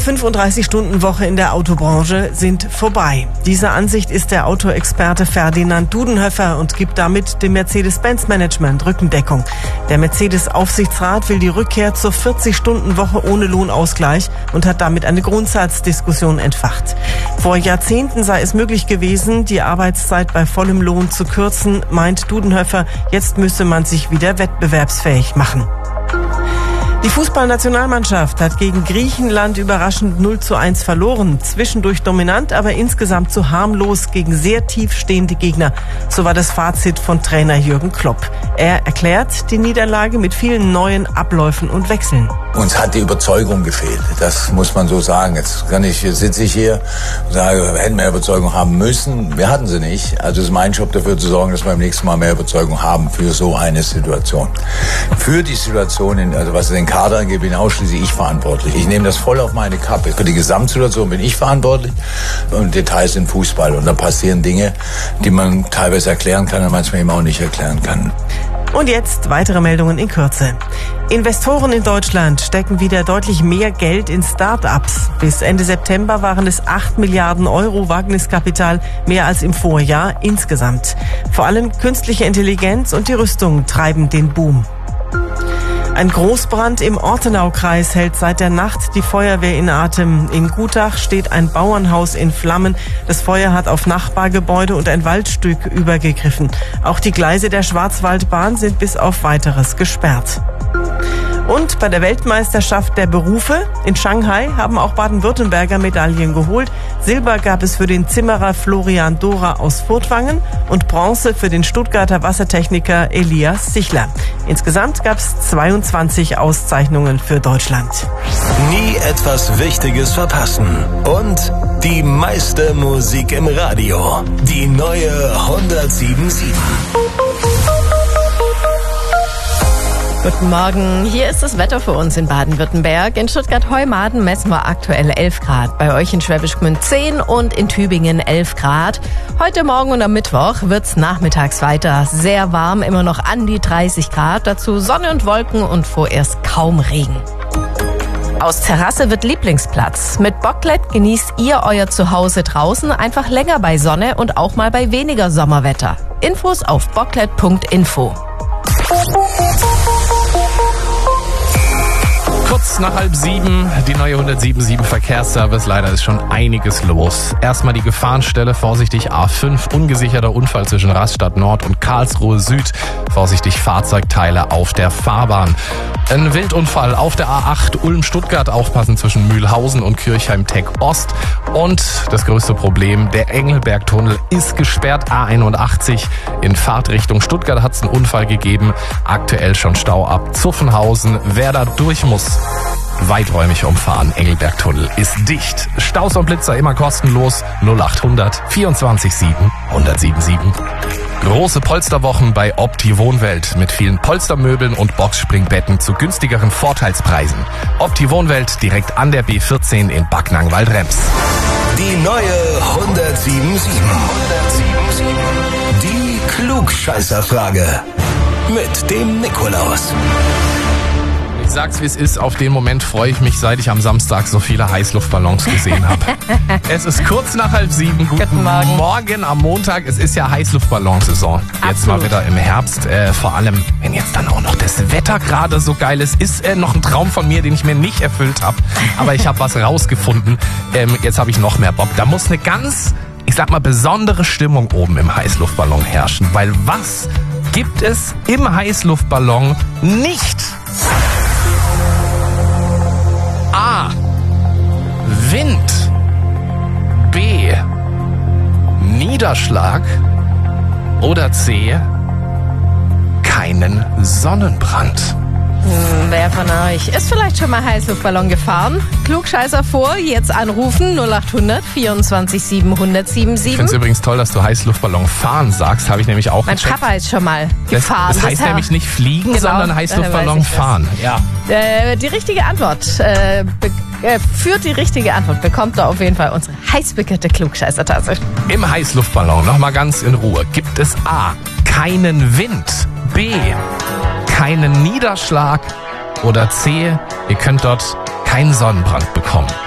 35-Stunden-Woche in der Autobranche sind vorbei. Dieser Ansicht ist der Autoexperte Ferdinand Dudenhöfer und gibt damit dem Mercedes-Benz-Management Rückendeckung. Der Mercedes-Aufsichtsrat will die Rückkehr zur 40-Stunden-Woche ohne Lohnausgleich und hat damit eine Grundsatzdiskussion entfacht. Vor Jahrzehnten sei es möglich gewesen, die Arbeitszeit bei vollem Lohn zu kürzen, meint Dudenhöfer. Jetzt müsse man sich wieder wettbewerbsfähig machen. Die Fußballnationalmannschaft hat gegen Griechenland überraschend 0:1 verloren. Zwischendurch dominant, aber insgesamt zu harmlos gegen sehr tiefstehende Gegner. So war das Fazit von Trainer Jürgen Klopp. Er erklärt die Niederlage mit vielen neuen Abläufen und Wechseln. Uns hat die Überzeugung gefehlt. Das muss man so sagen. Jetzt sitze ich hier und sage, wir hätten mehr Überzeugung haben müssen. Wir hatten sie nicht. Also es ist mein Job, dafür zu sorgen, dass wir beim nächsten Mal mehr Überzeugung haben für so eine Situation. Für die Situation, was den Kader angeht, bin ausschließlich ich verantwortlich. Ich nehme das voll auf meine Kappe. Für die Gesamtsituation bin ich verantwortlich und Details sind Fußball. Und da passieren Dinge, die man teilweise erklären kann und manchmal eben auch nicht erklären kann. Und jetzt weitere Meldungen in Kürze. Investoren in Deutschland stecken wieder deutlich mehr Geld in Start-ups. Bis Ende September waren es 8 Milliarden Euro Wagniskapital, mehr als im Vorjahr insgesamt. Vor allem künstliche Intelligenz und die Rüstung treiben den Boom. Ein Großbrand im Ortenaukreis hält seit der Nacht die Feuerwehr in Atem. In Gutach steht ein Bauernhaus in Flammen. Das Feuer hat auf Nachbargebäude und ein Waldstück übergegriffen. Auch die Gleise der Schwarzwaldbahn sind bis auf Weiteres gesperrt. Und bei der Weltmeisterschaft der Berufe in Shanghai haben auch Baden-Württemberger Medaillen geholt. Silber gab es für den Zimmerer Florian Dora aus Furtwangen und Bronze für den Stuttgarter Wassertechniker Elias Sichler. Insgesamt gab es 22 Auszeichnungen für Deutschland. Nie etwas Wichtiges verpassen und die meiste Musik im Radio. Die neue 107.7. Guten Morgen, hier ist das Wetter für uns in Baden-Württemberg. In Stuttgart-Heumaden messen wir aktuell 11 Grad, bei euch in Schwäbisch Gmünd 10 und in Tübingen 11 Grad. Heute Morgen und am Mittwoch wird's nachmittags weiter sehr warm, immer noch an die 30 Grad. Dazu Sonne und Wolken und vorerst kaum Regen. Aus Terrasse wird Lieblingsplatz. Mit Bocklet genießt ihr euer Zuhause draußen einfach länger bei Sonne und auch mal bei weniger Sommerwetter. Infos auf bocklet.info. Kurz nach 6:30, die neue 107.7 Verkehrsservice. Leider ist schon einiges los. Erstmal die Gefahrenstelle, vorsichtig A5, ungesicherter Unfall zwischen Rastatt Nord und Karlsruhe Süd. Vorsichtig Fahrzeugteile auf der Fahrbahn. Ein Wildunfall auf der A8 Ulm-Stuttgart, aufpassen zwischen Mühlhausen und Kirchheim-Tech Ost. Und das größte Problem, der Engelbergtunnel ist gesperrt, A81 in Fahrtrichtung Stuttgart hat es einen Unfall gegeben. Aktuell schon Stau ab Zuffenhausen. Wer da durch muss, weiträumig umfahren. Engelbergtunnel ist dicht. Staus und Blitzer immer kostenlos. 0800 24 7 1077. Große Polsterwochen bei Opti Wohnwelt mit vielen Polstermöbeln und Boxspringbetten zu günstigeren Vorteilspreisen. Opti Wohnwelt direkt an der B14 in Backnang-Waldrems. Die neue 107.7. Die Klugscheißerfrage mit dem Nikolaus. Ich sag's wie es ist, auf den Moment freue ich mich, seit ich am Samstag so viele Heißluftballons gesehen habe. Es ist kurz nach 6:30. Guten Morgen am Montag. Es ist ja Heißluftballonsaison. Jetzt mal wieder im Herbst. Vor allem, wenn jetzt dann auch noch das Wetter gerade so geil ist noch ein Traum von mir, den ich mir nicht erfüllt habe. Aber ich habe was rausgefunden. Jetzt habe ich noch mehr Bock. Da muss eine ganz, besondere Stimmung oben im Heißluftballon herrschen. Weil was gibt es im Heißluftballon nicht? A. Wind. B. Niederschlag. Oder C. Keinen Sonnenbrand. Wer von euch ist vielleicht schon mal Heißluftballon gefahren? Klugscheißer vor, jetzt anrufen 0800 24 7 1077. Ich finde es übrigens toll, dass du Heißluftballon fahren sagst. Habe ich nämlich auch Mein gecheckt. Papa ist schon mal gefahren. Das heißt nämlich nicht fliegen, genau, sondern Heißluftballon fahren. Ja. Die richtige Antwort, für die richtige Antwort bekommt er auf jeden Fall unsere heißbegehrte Klugscheißer-Tasse. Im Heißluftballon, nochmal ganz in Ruhe, gibt es A. keinen Wind, B. keinen Niederschlag oder C. ihr könnt dort keinen Sonnenbrand bekommen.